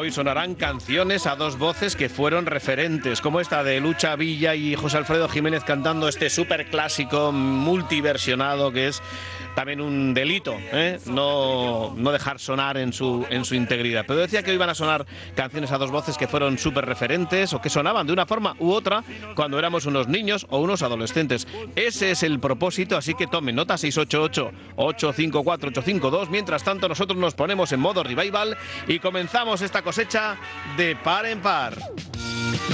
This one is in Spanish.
Hoy sonarán canciones a dos voces que fueron referentes, como esta de Lucha Villa y José Alfredo Jiménez cantando este súper clásico multiversionado que es también un delito, no dejar sonar en su integridad. Pero decía que hoy van a sonar canciones a dos voces que fueron súper referentes o que sonaban de una forma u otra cuando éramos unos niños o unos adolescentes. Ese es el propósito, así que tomen nota 688-854-852. Mientras tanto, nosotros nos ponemos en modo revival y comenzamos esta cosecha de par en par.